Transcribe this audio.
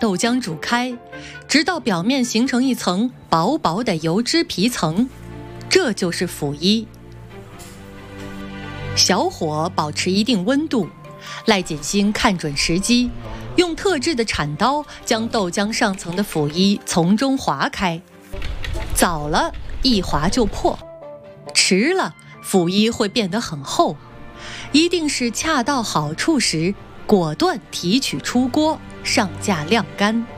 豆浆煮开，直到表面形成一层薄薄的油脂皮层，这就是辅衣。小火保持一定温度，赖锦星看准时机，用特制的铲刀将豆浆上层的辅衣从中划开。早了，一划就破；迟了，辅衣会变得很厚。一定是恰到好处时，果断提取出锅，上架晾干。